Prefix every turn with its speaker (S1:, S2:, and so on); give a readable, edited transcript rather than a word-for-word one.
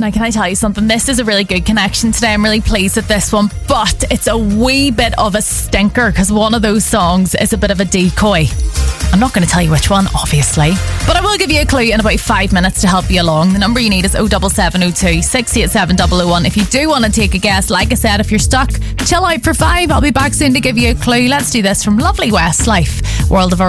S1: Now, can I tell you something? This is a really good connection today. I'm really pleased with this one, but it's a wee bit of a stinker because one of those songs is a bit of a decoy. I'm not going to tell you which one, obviously, but I will give you a clue in about 5 minutes to help you along. The number you need is 07702 687 001. If you do want to take a guess, like I said, if you're stuck, chill out for 5. I'll be back soon to give you a clue. Let's do this from lovely Westlife, World of Our